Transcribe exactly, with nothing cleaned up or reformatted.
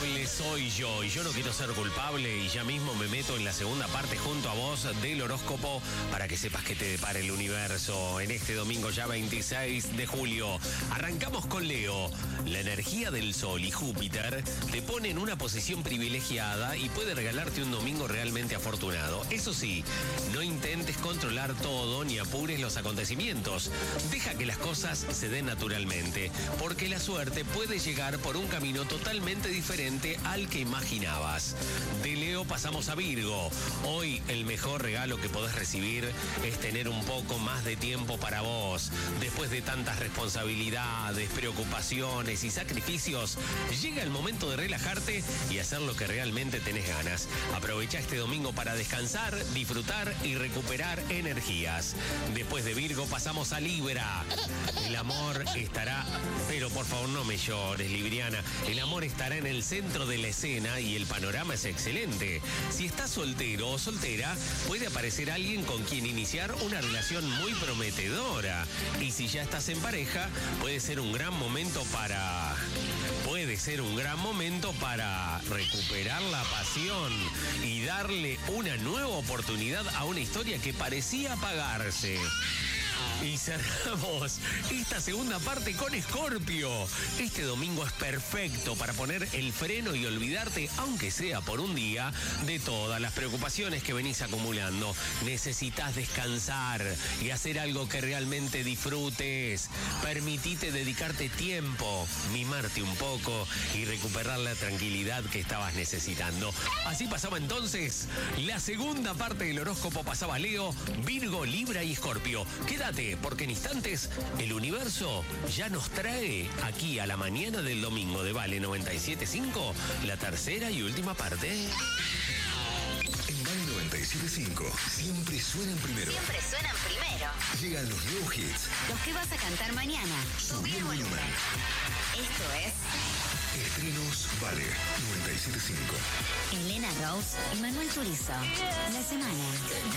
culpable soy yo y yo no quiero ser culpable y ya mismo me meto en la segunda parte junto a vos del horóscopo para que sepas que te depara el universo en este domingo ya veintiséis de julio. Arrancamos con Leo. La energía del Sol y Júpiter te pone en una posición privilegiada y puede regalarte un domingo realmente afortunado. Eso sí, no intentes controlar todo ni apures los acontecimientos. Deja que las cosas se den naturalmente, porque la suerte puede llegar por un camino totalmente diferente al que imaginabas. De Leo pasamos a Virgo. Hoy el mejor regalo que podés recibir es tener un poco más de tiempo para vos. Después de tantas responsabilidades, preocupaciones y sacrificios, llega el momento de relajarte y hacer lo que realmente tenés ganas. Aprovecha este domingo para descansar, disfrutar y recuperar energías. Después de Virgo pasamos a Libra. El amor estará, pero por favor no me llores, Libriana. El amor estará en el centro de la escena y el panorama es excelente. Si estás soltero o soltera, puede aparecer alguien con quien iniciar una relación muy prometedora. Y si ya estás en pareja, puede ser un gran momento para... Puede ser un gran momento para recuperar la pasión y darle una nueva oportunidad a una historia que parecía apagarse. Y cerramos esta segunda parte con Escorpio. Este domingo es perfecto para poner el freno y olvidarte, aunque sea por un día, de todas las preocupaciones que venís acumulando. Necesitas descansar y hacer algo que realmente disfrutes. Permitite dedicarte tiempo, mimarte un poco y recuperar la tranquilidad que estabas necesitando. Así pasaba entonces la segunda parte del horóscopo. Pasaba Leo, Virgo, Libra y Escorpio. Quédate, porque en instantes el universo ya nos trae aquí a la mañana del domingo de Vale noventa y siete punto cinco la tercera y última parte. En Vale noventa y siete punto cinco siempre suenan primero. Siempre suenan primero. Llegan los nuevos hits. Los que vas a cantar mañana. Subí el volumen. Esto es Estrenos Vale noventa y siete punto cinco. Elena Rose y Manuel Turizo. La semana.